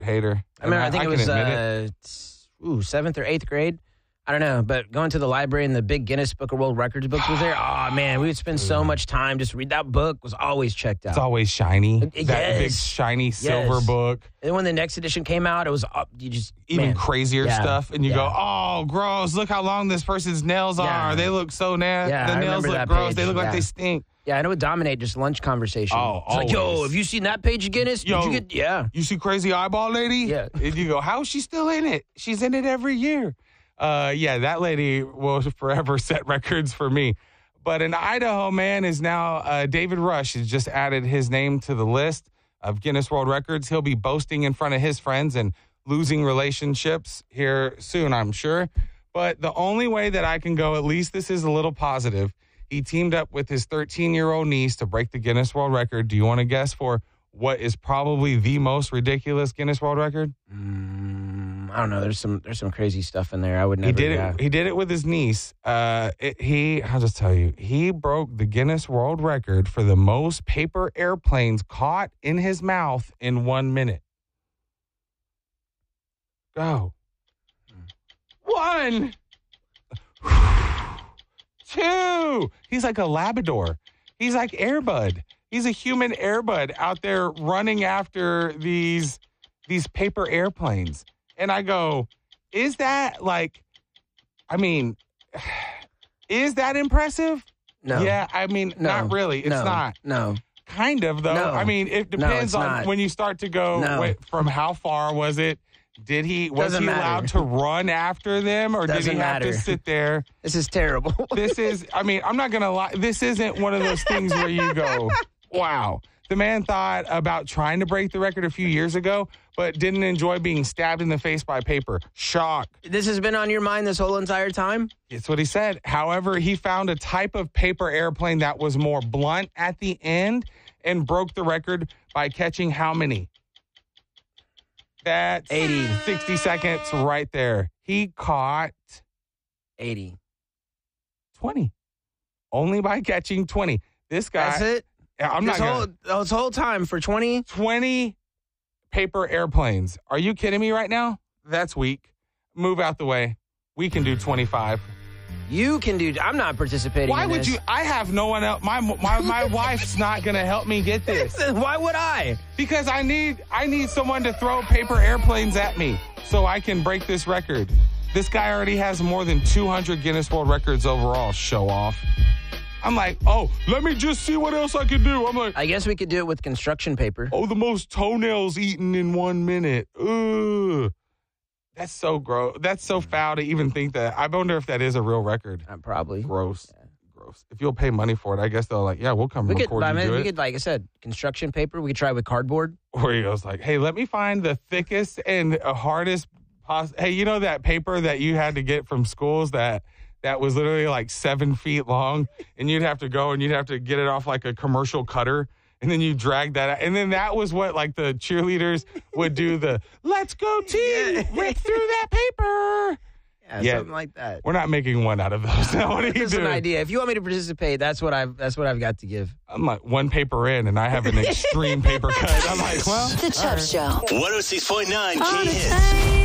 hater. I mean, I think it was 7th or 8th grade. I don't know, but going to the library and the big Guinness Book of World Records book was there. Oh, man, we would spend so much time just read that book. Was always checked out. It's always shiny. Yes. That big, shiny silver book. And then when the next edition came out, it was even crazier stuff. And you go, oh, gross. Look how long this person's nails are. They look so nasty. Yeah, the nails look gross. Page. They look like they stink. Yeah, I know it would dominate just lunch conversation. Oh, it's like, yo, have you seen that page of Guinness? Yo, Did you get, you see Crazy Eyeball Lady? Yeah. And you go, how is she still in it? She's in it every year. That lady will forever set records for me. But in Idaho, man, is now David Rush has just added his name to the list of Guinness World Records. He'll be boasting in front of his friends and losing relationships here soon, I'm sure. But the only way that I can go, at least this is a little positive, he teamed up with his 13-year-old niece to break the Guinness World Record. Do you want to guess for what is probably the most ridiculous Guinness World Record? I don't know. There's some crazy stuff in there. I would never. He did it with his niece. I'll just tell you, he broke the Guinness World Record for the most paper airplanes caught in his mouth in 1 minute. Go. 1, 2. He's like a Labrador. He's like Air Bud. He's a human Air Bud out there running after these paper airplanes. And I go, is that is that impressive? No. Yeah, not really. It's not. No. Kind of, though. No. It depends on not. when you start to go, from how far was it? Was he allowed to run after them, or did he have to sit there? This is terrible. I'm not going to lie. This isn't one of those things where you go, wow. The man thought about trying to break the record a few years ago, but didn't enjoy being stabbed in the face by paper. Shock. This has been on your mind this whole entire time? It's what he said. However, he found a type of paper airplane that was more blunt at the end and broke the record by catching how many? That's 80. 60 seconds right there. He caught 80. 20. Only by catching 20. This guy. That's it? This whole time for 20? 20 paper airplanes. Are you kidding me right now? That's weak. Move out the way. We can do 25. You can do. I'm not participating. Why would you? I have no one else. My wife's not going to help me get this. Why would I? Because I need someone to throw paper airplanes at me so I can break this record. This guy already has more than 200 Guinness World Records overall. Show off. I'm like, let me just see what else I can do. I'm like, I guess we could do it with construction paper. The most toenails eaten in 1 minute. Ugh. That's so gross. That's so foul to even think that. I wonder if that is a real record. Probably. Gross. Yeah. Gross. If you'll pay money for it, I guess they'll we'll come record you do it. We could, like I said, construction paper. We could try with cardboard. Or he goes like, hey, let me find the thickest and hardest. Hey, you know that paper that you had to get from schools that was literally like 7 feet long, and you'd have to go and you'd have to get it off like a commercial cutter. And then you drag that out. And then that was what, like, the cheerleaders would do let's go team, rip through that paper. Yeah, something like that. We're not making one out of those. Now, what are you doing? That's an idea. If you want me to participate, that's what I've got to give. I'm like, one paper in, and I have an extreme paper cut. I'm like, well. The Chubb Show. 106.9 Key Hits.